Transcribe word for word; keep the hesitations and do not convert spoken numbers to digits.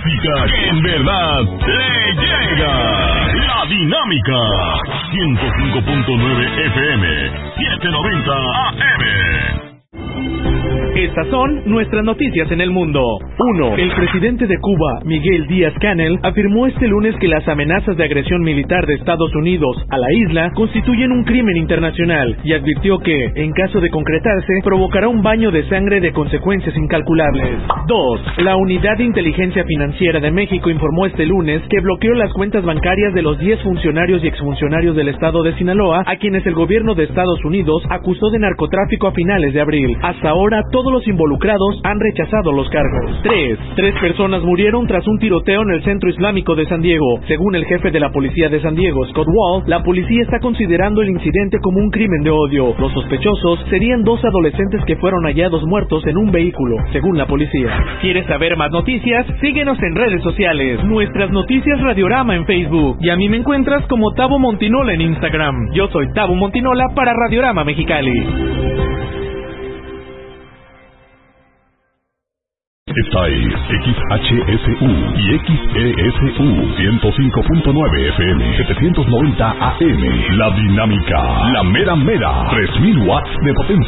música que en verdad le llega. La Dinámica. ciento cinco punto nueve F M. setecientos noventa A M. Estas son nuestras noticias en el mundo. uno. El presidente de Cuba, Miguel Díaz-Canel, afirmó este lunes que las amenazas de agresión militar de Estados Unidos a la isla constituyen un crimen internacional y advirtió que, en caso de concretarse, provocará un baño de sangre de consecuencias incalculables. dos. La Unidad de Inteligencia Financiera de México informó este lunes que bloqueó las cuentas bancarias de los diez funcionarios y exfuncionarios del estado de Sinaloa, a quienes el gobierno de Estados Unidos acusó de narcotráfico a finales de abril. Hasta ahora, todos los involucrados han rechazado los cargos. tres. Tres personas murieron tras un tiroteo en el centro islámico de San Diego. Según el jefe de la policía de San Diego, Scott Wall, la policía está considerando el incidente como un crimen de odio. Los sospechosos serían dos adolescentes que fueron hallados muertos en un vehículo, según la policía. ¿Quieres saber más noticias? Síguenos en redes sociales. Nuestras Noticias Radiorama en Facebook. Y a mí me encuentras como Tabo Montinola en Instagram. Yo soy Tabo Montinola para Radiorama Mexicali. Esta es X H S U y X E S U ciento cinco punto nueve F M, setecientos noventa A M. La Dinámica, la mera mera, tres mil watts de potencia.